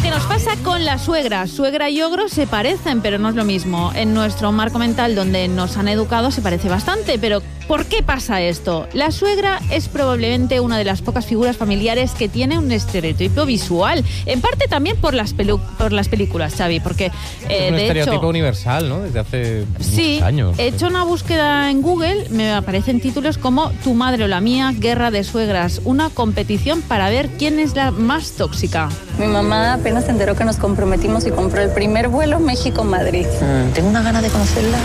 ¿Qué nos pasa con la suegra? Suegra y ogro se parecen, pero no es lo mismo. En nuestro marco mental, donde nos han educado, se parece bastante, pero ¿por qué pasa esto? La suegra es probablemente una de las pocas figuras familiares que tiene un estereotipo visual. En parte también por las películas, Xavi, porque es un estereotipo hecho, universal, ¿no? Desde hace sí, muchos años. He hecho una búsqueda en Google, me aparecen títulos como Tu madre o la mía, Guerra de suegras, una competición para ver quién es la más tóxica. Mi mamá apenas se enteró que nos comprometimos y compró el primer vuelo México-Madrid. Tengo una gana de conocerla.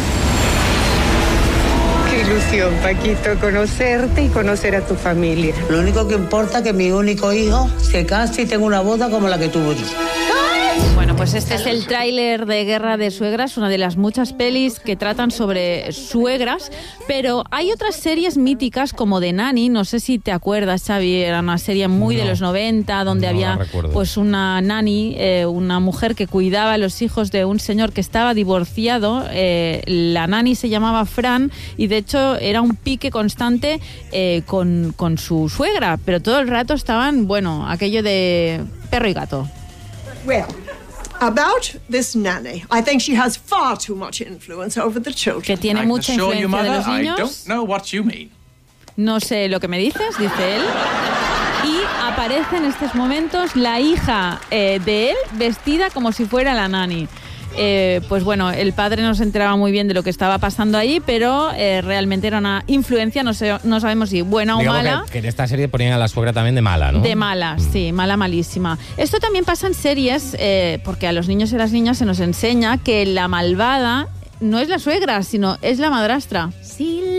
Qué ilusión, Paquito, conocerte y conocer a tu familia. Lo único que importa es que mi único hijo se case y tenga una boda como la que tuvo yo. Bueno, pues este es el tráiler de Guerra de Suegras, una de las muchas pelis que tratan sobre suegras, pero hay otras series míticas como The Nanny, no sé si te acuerdas, Xavi, era una serie muy de los 90, donde había pues una nanny, una mujer que cuidaba a los hijos de un señor que estaba divorciado. La nanny se llamaba Fran y de hecho era un pique constante con su suegra, pero todo el rato estaban, bueno, aquello de perro y gato. Well, about this nanny, I think she has far too much influence over the children. Que tiene mucha influencia de los niños. I don't know what you mean. No sé lo que me dices, dice él. Y aparece en estos momentos la hija de él vestida como si fuera la nanny. Pues bueno, el padre no se enteraba muy bien de lo que estaba pasando ahí, pero realmente era una influencia, no sabemos si buena o mala. Que en esta serie ponían a la suegra también de mala, ¿no? De mala, sí, mala, malísima. Esto también pasa en series, porque a los niños y a las niñas se nos enseña que la malvada no es la suegra, sino es la madrastra. Si